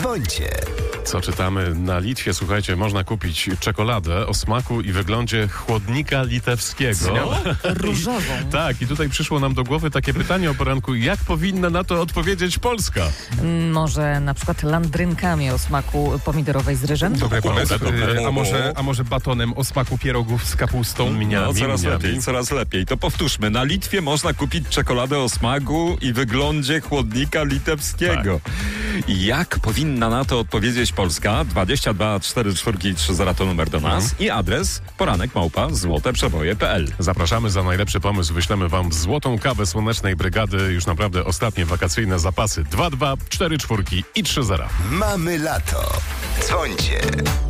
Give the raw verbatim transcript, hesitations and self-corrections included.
Dzwońcie. Co czytamy na Litwie? Słuchajcie, można kupić czekoladę o smaku i wyglądzie chłodnika litewskiego. Różową. Tak, i tutaj przyszło nam do głowy takie pytanie o poranku, jak powinna na to odpowiedzieć Polska? Może na przykład landrynkami o smaku pomidorowej z ryżem? Dobry pomysł. dobre. E, A może, a może batonem o smaku pierogów z kapustą? Mniami, No, coraz mniami. lepiej, coraz lepiej. To powtórzmy. Na Litwie można kupić czekoladę o smaku i wyglądzie chłodnika litewskiego. Jak powinna na to odpowiedzieć Polska? dwadzieścia dwa cztery cztery trzy zero to numer do nas i adres poranek małpa złoteprzeboje kropka p l. Zapraszamy. Za najlepszy pomysł wyślemy wam złotą kawę Słonecznej Brygady. Już naprawdę ostatnie wakacyjne zapasy. dwa dwa cztery cztery i trzy zero. Mamy lato. Dzwońcie.